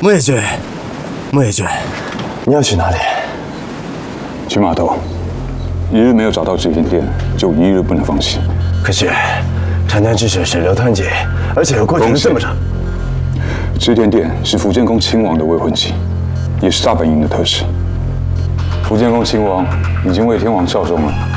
木野君，木野君，你要去哪里？ 去码头。一日没有找到织田店，就一日不能放弃。 可是，长江之水水流湍急，而且又过程这么长。 织田店是福建宫亲王的未婚妻，也是大本营的特使。福建宫亲王已经为天王效忠了。